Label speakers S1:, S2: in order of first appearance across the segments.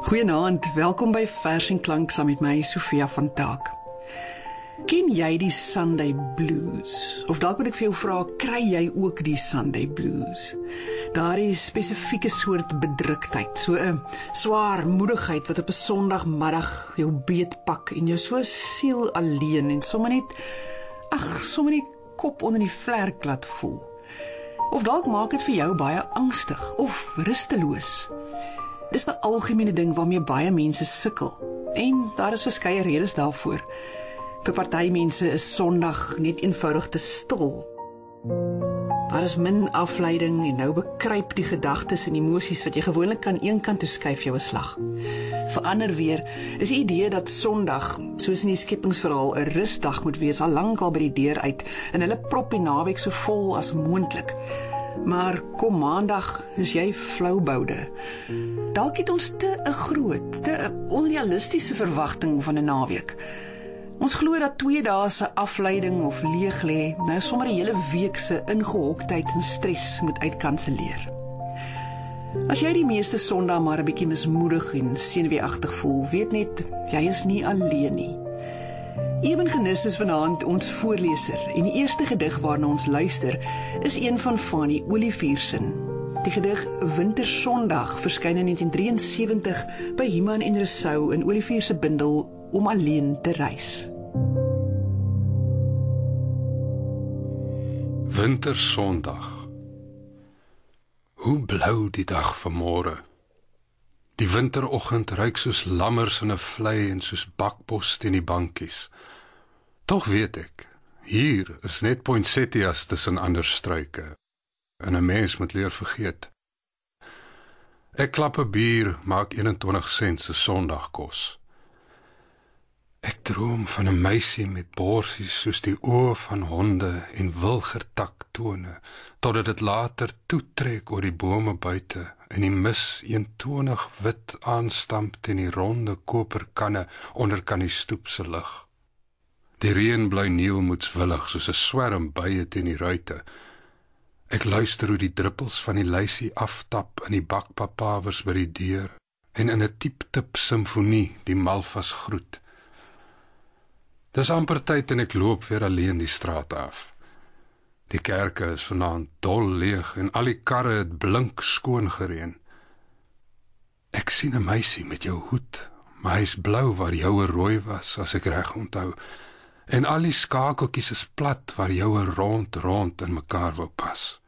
S1: Goeienaand, welkom by Vers en Klank saam met my, Sofia van Taak. Ken jy die Sunday Blues? Of dalk moet ek vir jou vra, kry jy ook die Sunday Blues? Daar is spesifieke soort bedruktheid, so 'n swaarmoedigheid wat op 'n Sondagmiddag jou beetpak en jou so siel alleen en sommer net kop onder die vlerk laat voel. Of dalk maak dit vir jou baie angstig of rusteloos. Dis 'n algemene ding waarmee baie mense sukkel en daar is verskeie redes daarvoor. Vir party mense is Sondag net eenvoudig te stil. Daar is min afleiding en nou bekruip die gedagtes en emosies wat jy gewoonlik kan eenkant toe skuif jou 'n slag. Vir ander weer is die idee dat Sondag, soos in die skepingsverhaal, 'n rusdag moet wees, al lankal by die deur uit en hulle prop die naweek so vol as moontlik. Maar kom Maandag is jy flouboude. Dalk het ons te 'n groot, te 'n onrealistiese verwagting van 'n naweek. Ons glo dat 2 dae se afleiding of leeg lê nou sommer die hele week se ingehoktheid en stres moet uitkanselleer. As jy die meeste Sondae maar 'n bietjie mismoedig en senuweeagtig voel, weet net, jy is nie alleen nie. Eben Genis is vanaand ons voorleser en die eerste gedig waarna ons luister is een van Fanny Olivier se. Die gedig Wintersondag verskyn in 1973 by Iman en Rousseau in Olivier se bundel Om alleen te reis.
S2: Wintersondag. Hoe blou die dag vanmôre. Die winteroggend ruik soos lammers in 'n vlei en soos bakbos teen die bankies. Tog weet ek, hier is net poinsettias tussen ander struike, en 'n mens moet leer vergeet. Ek klap 'n bier, maak 21 sent se Sondagkos. Ek droom van 'n meisie met borsies soos die oë van honde en wilgertaktone, totdat dit later toetrek oor die bome buite en die mis eentonig wit aanstamp teen die ronde koperkanne onder kan die stoep se lig. Die reën bly neelmoedswillig soos 'n swerm bye teen die ruite. Ek luister hoe die druppels van die lysie aftap in die bakpapawers by die deur en in 'n tiep-tip simfonie die malvas groet. Dis amper tyd en ek loop weer alleen die straat af. Die kerke is vanaand dol leeg en al die karre het blink skoon gereën. Ek sien 'n meisie met jou hoed, maar hy's blou waar joue rooi was, as ek reg onthou. En al die skakeltjies is plat waar joue rond in mekaar wou pas.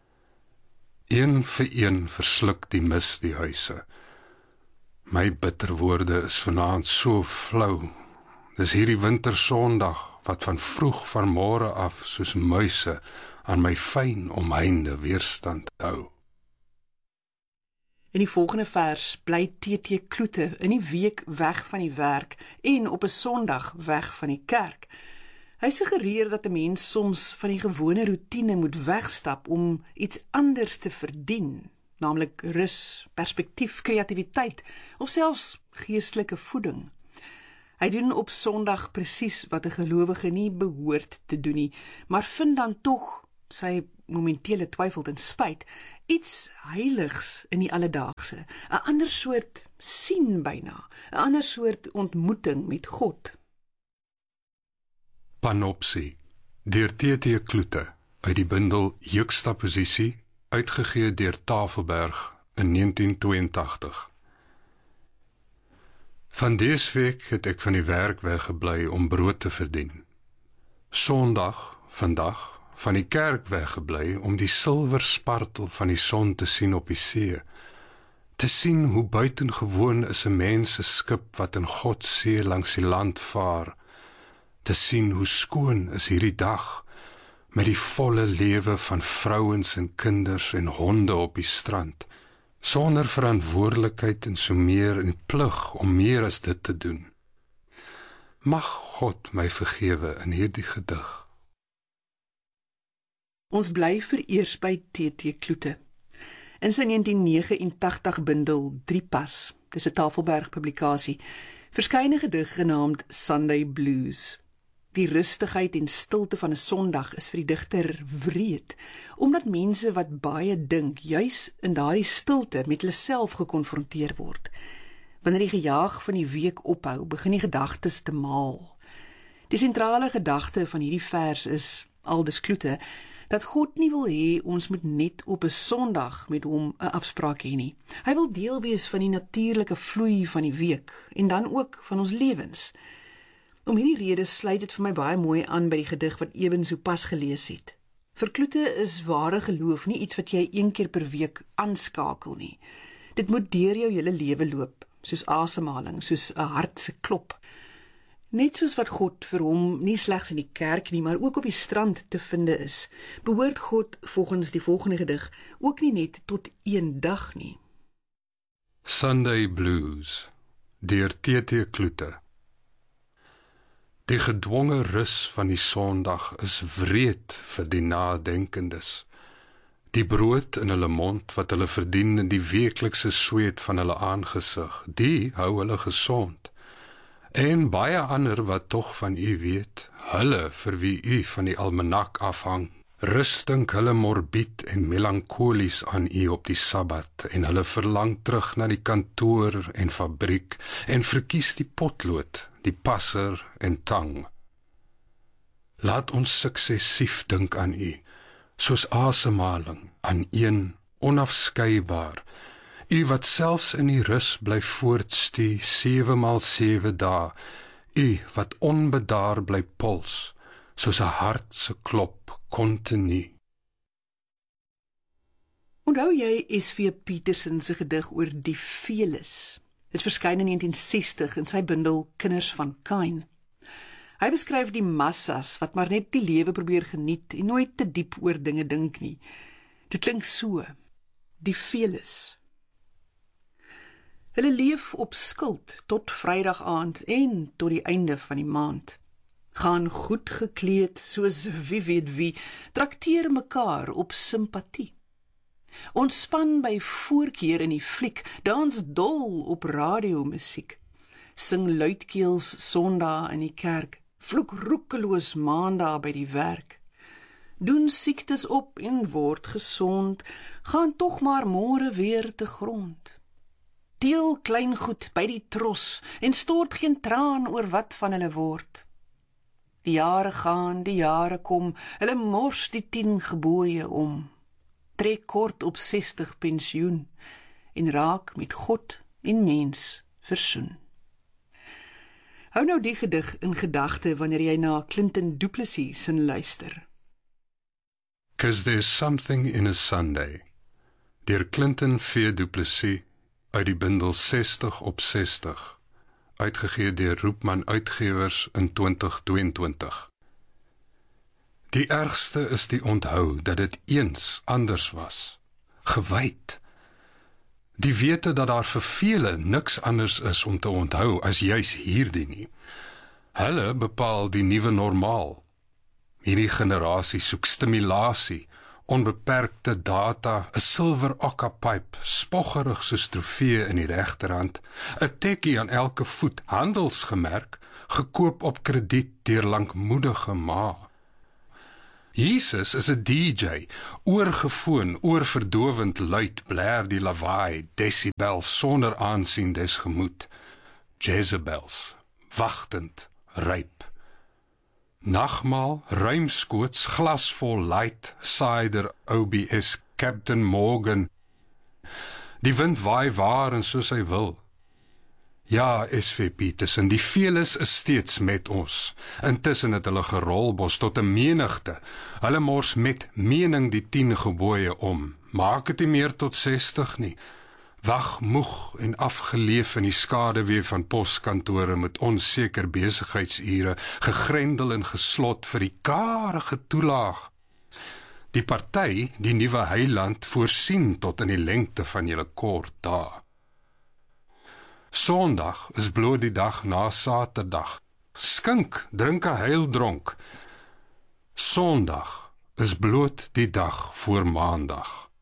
S2: Een vir een versluk die mis die huise. My bitter woorde is vanaand so flou. Dis hierdie wintersondag wat van vroeg vanmôre af soos muise aan my fyn omheinde weerstand hou.
S1: In die volgende vers bly T.T. Kloete in die week weg van die werk en op 'n Sondag weg van die kerk. Hy suggereer dat 'n mens soms van die gewone roetine moet wegstap om iets anders te verdien, naamlik rus, perspektief, kreatiwiteit of selfs geestelike voeding. Hy doen op Sondag presies wat 'n gelowige nie behoort te doen nie, maar vind dan tog, sy momentele twyfel ten spyt, iets heiligs in die alledaagse, 'n ander soort sien byna, 'n ander soort ontmoeting met God.
S2: Panopsie, deur T.T. Kloete, uit die bundel Juxtaposisie, uitgegee deur Tafelberg in 1982. Van dese week het ek van die werk weggebly om brood te verdien. Sondag, vandag, van die kerk weggebly om die silverspartel van die son te sien op die see. Te sien hoe buitengewoon is 'n mens se skip wat in God see langs die land vaar. Te sien hoe skoon is hierdie dag, met die volle lewe van vrouens en kinders en honde op die strand, sonder verantwoordelikheid en so meer en plig om meer as dit te doen. Mag God my vergewe in hierdie gedig.
S1: Ons bly vereers by T.T. Kloete. In sy 1989 bundel Driepas, dis 'n Tafelberg publikasie, verskyn 'n gedig genaamd Sunday Blues. Die rustigheid en stilte van 'n Sondag is vir die digter wreed, omdat mense wat baie dink, juis in daardie stilte met hulle self gekonfronteer word. Wanneer die gejaag van die week ophou, begin die gedagtes te maal. Die sentrale gedagte van hierdie vers is, Aldus Kloete, dat God nie wil hê ons moet net op 'n Sondag met hom 'n afspraak hê nie. Hy wil deel wees van die natuurlike vloei van die week en dan ook van ons lewens. Om hierdie rede sluit dit vir my baie mooi aan by die gedig wat Eben so pas gelees het. Vir Kloete is ware geloof nie iets wat jy een keer per week aanskakel nie. Dit moet deur jou hele lewe loop, soos asemhaling, soos 'n hart se klop. Net soos wat God vir hom nie slegs in die kerk nie, maar ook op die strand te finde is, behoort God volgens die volgende gedig ook nie net tot een dag nie.
S2: Sunday Blues deur T.T. Kloete. Die gedwonge rus van die Sondag is wreed vir die nadenkendes. Die brood in hulle mond wat hulle verdien in die weeklikse sweet van hulle aangesig, die hou hulle gesond. En baie ander wat tog van u weet, hulle vir wie u van die almanak afhang, rusting hulle morbied en melankolies aan u op die Sabbat, en hulle verlang terug na die kantoor en fabriek, en verkies die potlood, die passer en tang. Laat ons suksessief dink aan u, soos asemhaling aan een onafskeibaar, u wat selfs in die rus bly voortstuur 7x7 dae, u wat onbedaar bly puls, soos 'n hart se klop kontinu.
S1: Onthou jy S.V. Petersen se gedig oor die Veles? Dit verskyn in 1960 in sy bundel Kinders van Kain. Hy beskryf die massas wat maar net die lewe probeer geniet en nooit te diep oor dinge dink nie. Dit klink so, die Veles. Hulle leef op skuld tot Vrydag aand en tot die einde van die maand. Gaan goed gekleed soos wie weet wie, trakteer mekaar op simpatie. Ontspan by voorkeur in die fliek, dans dol op radiomusiek. Sing luidkeels Sondag in die kerk, vloek roekeloos Maandag by die werk. Doen siektes op en word gesond, gaan tog maar môre weer te grond. Deel klein goed by die tros en stort geen traan oor wat van hulle word. Die jare gaan, die jare kom, hulle mors die 10 gebooie om. Trek kort op 60 pensioen en raak met God en mens versoen. Hou nou die gedig in gedagte wanneer jy na Clinton Du Plessis se luister.
S2: 'Cause there's something in a Sunday, deur Clinton V. Du Plessis, uit die bundel 60 op 60, uitgegee deur Roepman Uitgewers in 2022. Die ergste is die onthou dat dit eens anders was, gewyd. Die wete dat daar vir vele niks anders is om te onthou as juis hierdie nie. Hulle bepaal die nuwe normaal. Hierdie generasie soek stimulasie, onbeperkte data, 'n silwer okkapipe, spoggerig soos trofee in die regterhand, 'n tekkie aan elke voet, handelsgemerk, gekoop op krediet deur lankmoedige ma. Jesus is 'n DJ, oorgefoon, oorverdowend luid, blaar die lawaai, decibels sonder aansien des gemoed. Jezebels, wagtend, ryp. Nagmaal, ruimskoots, glasvol light, cider, OBS, Captain Morgan. Die wind waai waar en soos hy wil. Ja, S.V. Petersen, die Veles is steeds met ons. Intussen het hulle gerolbos tot 'n menigte. Hulle mors met mening die 10 gebooie om. Maak het nie meer tot 60 nie. Wag moeg en afgeleef in die skaduwee van poskantore met onseker besigheidsure, gegrendel en geslot vir die karige toelaag. Die party, die nuwe heiland, voorsien tot in die lengte van julle kort dae. Sondag is bloot die dag na Saterdag. Skink, drink 'n heildronk. Sondag is bloot die dag voor Maandag.